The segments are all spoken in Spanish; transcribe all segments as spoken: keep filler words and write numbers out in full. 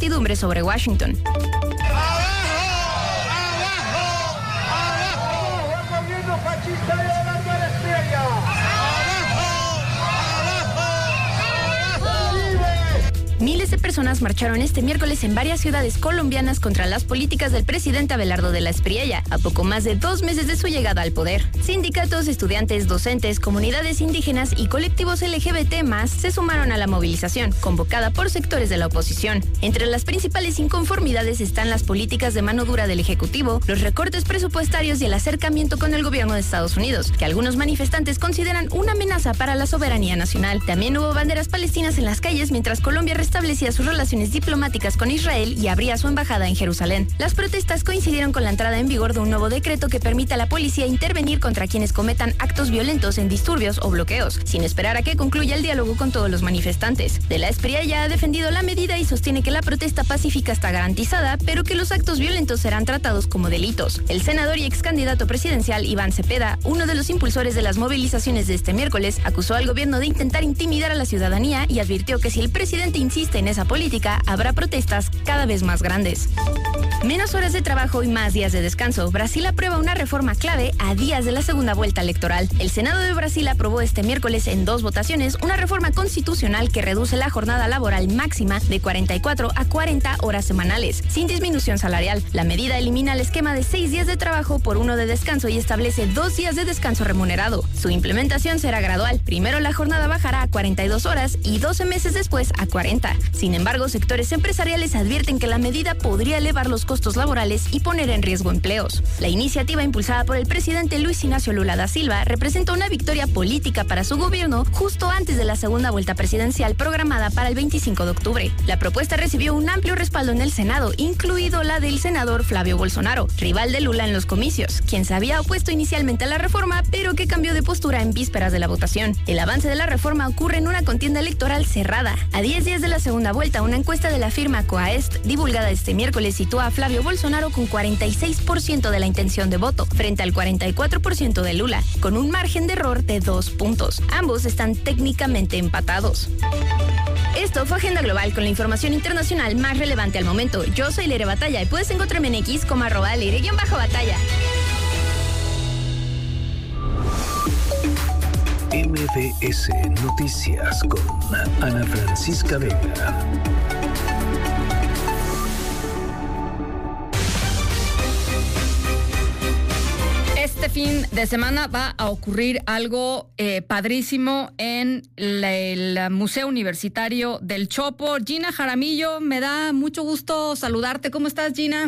incertidumbre sobre Washington. Miles de personas marcharon este miércoles en varias ciudades colombianas contra las políticas del presidente Abelardo de la Espriella, a poco más de dos meses de su llegada al poder. Sindicatos, estudiantes, docentes, comunidades indígenas y colectivos L G B T más se sumaron a la movilización, convocada por sectores de la oposición. Entre las principales inconformidades están las políticas de mano dura del Ejecutivo, los recortes presupuestarios y el acercamiento con el gobierno de Estados Unidos, que algunos manifestantes consideran una amenaza para la soberanía nacional. También hubo banderas palestinas en las calles mientras Colombia establecía sus relaciones diplomáticas con Israel y abría su embajada en Jerusalén. Las protestas coincidieron con la entrada en vigor de un nuevo decreto que permite a la policía intervenir contra quienes cometan actos violentos en disturbios o bloqueos, sin esperar a que concluya el diálogo con todos los manifestantes. De la Espriella ha defendido la medida y sostiene que la protesta pacífica está garantizada, pero que los actos violentos serán tratados como delitos. El senador y ex candidato presidencial Iván Cepeda, uno de los impulsores de las movilizaciones de este miércoles, acusó al gobierno de intentar intimidar a la ciudadanía y advirtió que si el presidente insiste en esa política, habrá protestas cada vez más grandes. Menos horas de trabajo y más días de descanso. Brasil aprueba una reforma clave a días de la segunda vuelta electoral. El Senado de Brasil aprobó este miércoles en dos votaciones una reforma constitucional que reduce la jornada laboral máxima de cuarenta y cuatro a cuarenta horas semanales, sin disminución salarial. La medida elimina el esquema de seis días de trabajo por uno de descanso y establece dos días de descanso remunerado. Su implementación será gradual. Primero la jornada bajará a cuarenta y dos horas y doce meses después a cuarenta. Sin embargo, sectores empresariales advierten que la medida podría elevar los costos laborales y poner en riesgo empleos. La iniciativa impulsada por el presidente Luis Ignacio Lula da Silva representa una victoria política para su gobierno justo antes de la segunda vuelta presidencial programada para el veinticinco de octubre. La propuesta recibió un amplio respaldo en el Senado, incluido la del senador Flavio Bolsonaro, rival de Lula en los comicios, quien se había opuesto inicialmente a la reforma, pero que cambió de postura en vísperas de la votación. El avance de la reforma ocurre en una contienda electoral cerrada. A diez días de la segunda vuelta, una encuesta de la firma Coaest, divulgada este miércoles, sitúa a Flavio Bolsonaro con cuarenta y seis por ciento de la intención de voto, frente al cuarenta y cuatro por ciento de Lula, con un margen de error de dos puntos. Ambos están técnicamente empatados. Esto fue Agenda Global con la información internacional más relevante al momento. Yo soy Leire Batalla y puedes encontrarme en X como arroba Leire-Batalla. M B S Noticias con Ana Francisca Vega. Este fin de semana va a ocurrir algo eh, padrísimo en la, el Museo Universitario del Chopo. Gina Jaramillo, me da mucho gusto saludarte. ¿Cómo estás, Gina?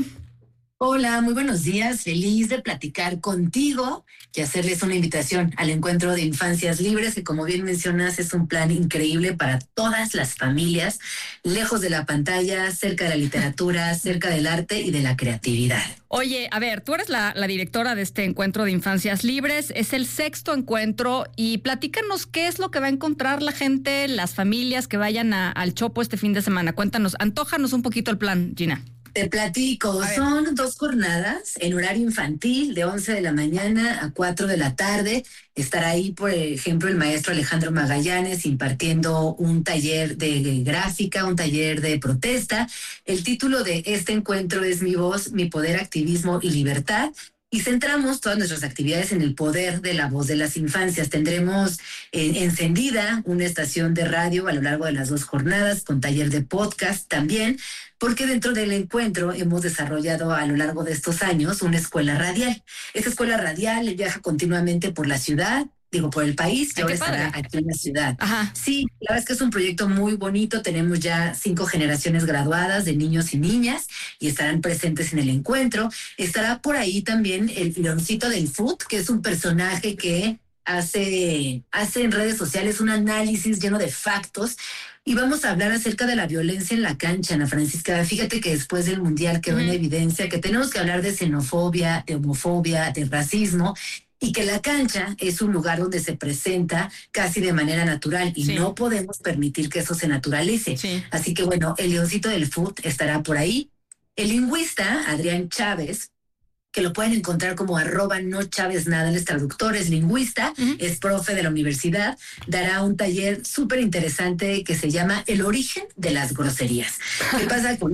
Hola, muy buenos días. Feliz de platicar contigo y hacerles una invitación al encuentro de Infancias Libres, que como bien mencionas es un plan increíble para todas las familias, lejos de la pantalla, cerca de la literatura, cerca del arte y de la creatividad. Oye, a ver, tú eres la, la directora de este encuentro de Infancias Libres, es el sexto encuentro y platícanos qué es lo que va a encontrar la gente, las familias que vayan a, al Chopo este fin de semana. Cuéntanos, antójanos un poquito el plan, Gina. Te platico, son dos jornadas en horario infantil de once de la mañana a cuatro de la tarde. Estará ahí, por ejemplo, el maestro Alejandro Magallanes impartiendo un taller de gráfica, un taller de protesta. El título de este encuentro es Mi voz, mi poder, activismo y libertad. Y centramos todas nuestras actividades en el poder de la voz de las infancias. Tendremos eh, encendida una estación de radio a lo largo de las dos jornadas, con taller de podcast también, porque dentro del encuentro hemos desarrollado a lo largo de estos años una escuela radial. Esta escuela radial viaja continuamente por la ciudad, digo, por el país, que Ay, ahora estará aquí en la ciudad. Ajá. Sí, la verdad es que es un proyecto muy bonito. Tenemos ya cinco generaciones graduadas de niños y niñas y estarán presentes en el encuentro. Estará por ahí también el Leoncito del Foot, que es un personaje que hace, hace en redes sociales un análisis lleno de factos. Y vamos a hablar acerca de la violencia en la cancha, Ana Francisca. Fíjate que después del Mundial quedó en evidencia que tenemos que hablar de xenofobia, de homofobia, de racismo, y que la cancha es un lugar donde se presenta casi de manera natural y sí. No podemos permitir que eso se naturalice. Sí. Así que bueno, el Leoncito del Foot estará por ahí. El lingüista Adrián Chávez, que lo pueden encontrar como arroba no Chávez nada, él es traductor, es lingüista, uh-huh. es profe de la universidad, dará un taller súper interesante que se llama El origen de las groserías. ¿Qué pasa con